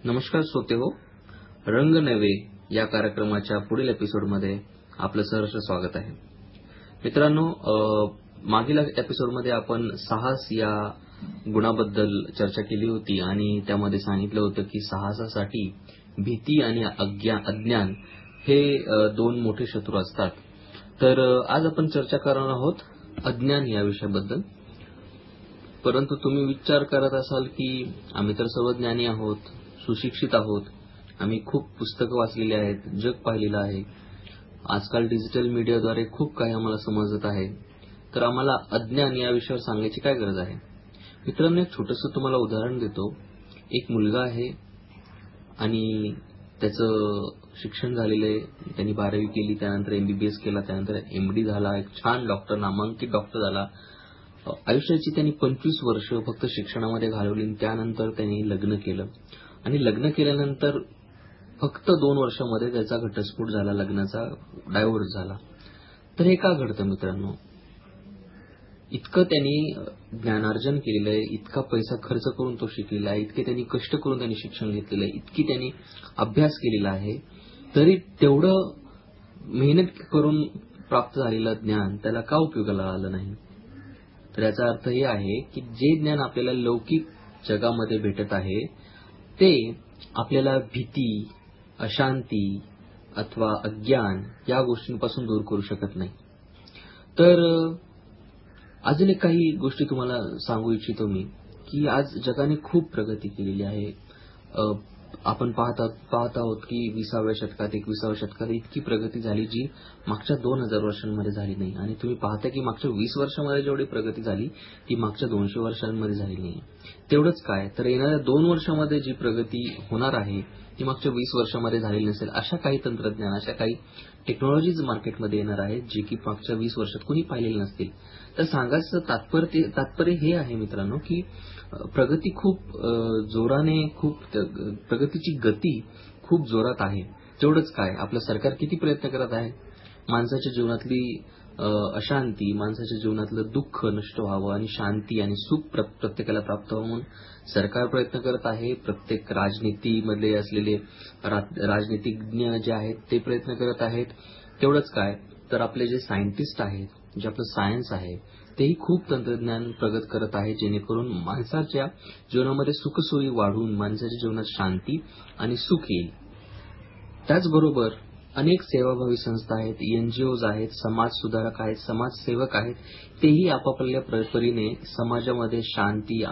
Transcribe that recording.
नमस्कार श्रोते हो, रंग नवे या कार्यक्रमाच्या पुढील एपिसोडमध्ये आपलं सहर्ष स्वागत आहे. मित्रांनो, मागील एपिसोडमध्ये आपण साहस या गुणाबद्दल चर्चा केली होती आणि त्यामध्ये सांगितलं होतं की साहसासाठी भीती आणि अज्ञान हे दोन मोठे शत्रू असतात. तर आज आपण चर्चा करणार आहोत अज्ञान या विषयाबद्दल. परंतु तुम्ही विचार करत असाल की आम्ही तर सर्व ज्ञानी आहोत, सुशिक्षित आहोत, आम्ही खूप पुस्तकं वाचलेली आहेत, जग पाहिलेलं आहे, आजकाल डिजिटल मीडियाद्वारे खूप काही आम्हाला समजत आहे, तर आम्हाला अज्ञान या विषयावर सांगायची काय गरज आहे. मित्रांनो, एक छोटंसं तुम्हाला उदाहरण देतो. एक मुलगा आहे आणि त्याचं शिक्षण झालेलं आहे. त्यांनी 12वी केली, त्यानंतर MBBS केला, त्यानंतर MD झाला, एक छान डॉक्टर, नामांकित डॉक्टर झाला. आयुष्याची त्यांनी 25 वर्ष फक्त शिक्षणामध्ये घालवली. त्यानंतर त्यांनी लग्न केलं आणि लग्न केल्यानंतर फक्त 2 वर्षामध्ये त्याचा घटस्फोट झाला, लग्नाचा डायव्होर्स झाला. तर हे का घडतं मित्रांनो? इतकं त्यांनी ज्ञानार्जन केलेलं आहे, इतका पैसा खर्च करून तो शिकलेला आहे, इतके त्यांनी कष्ट करून त्यांनी शिक्षण घेतलेलं आहे, इतकी त्यांनी अभ्यास केलेला आहे, तरी तेवढं मेहनत करून प्राप्त झालेलं ज्ञान त्याला का उपयोगाला आलं नाही? तर याचा अर्थ हे आहे की जे ज्ञान आपल्याला लौकिक जगामध्ये भेटत आहे ते आपल्याला भीती, अशांती अथवा अज्ञान या गोष्टींपासून दूर करू शकत नाही. तर अजून एक काही गोष्टी तुम्हाला सांगू इच्छितो मी की आज जगाने खूप प्रगती केलेली आहे. आपण पाहत आहोत की 20व्या शतकात 21व्या शतकात इतकी प्रगती झाली जी मागच्या 2000 वर्षांमध्ये झाली नाही. आणि तुम्ही पाहता की मागच्या 20 वर्षांमध्ये जेवढी प्रगती झाली ती मागच्या 200 वर्षांमध्ये झाली नाही. तेवढंच काय, तर येणाऱ्या 2 वर्षांमध्ये जी प्रगती होणार आहे ती मागच्या 20 वर्षांमध्ये झालेली नसेल. अशा काही तंत्रज्ञान, अशा काही टेक्नॉलॉजीज मार्केटमध्ये येणार आहेत जे की मागच्या 20 वर्षात कोणी पाहिलेले नसतील. तर सांगायचं तात्पर्य हे आहे मित्रांनो की प्रगती खूप जोराने, प्रगतीची गती खूप जोरात आहे. तेवढंच काय, आपलं सरकार किती प्रयत्न करत आहे माणसाच्या जीवनातली अशांती, माणसाच्या जीवनातलं दुःख नष्ट व्हावं आणि शांती आणि सुख प्रत्येकाला प्राप्त व्हावं म्हणून सरकार प्रयत्न करत आहे. प्रत्येक राजनीतीमध्ये असलेले राजनीतिज्ञ जे आहेत ते प्रयत्न करत आहेत. तेवढंच काय, तर आपले जे सायंटिस्ट आहेत, जे आपलं सायन्स आहे, तेही खूप तंत्रज्ञान प्रगत करत आहे जेणेकरून माणसाच्या जीवनामध्ये सुखसोयी वाढून माणसाच्या जीवनात शांती आणि सुख येईल. त्याचबरोबर अनेक सेवाभावी संस्था आहेत, NGOज आहेत, समाज सुधारक आहेत, समाजसेवक आहेत, तेही आपापल्या परीने समाजामध्ये शांती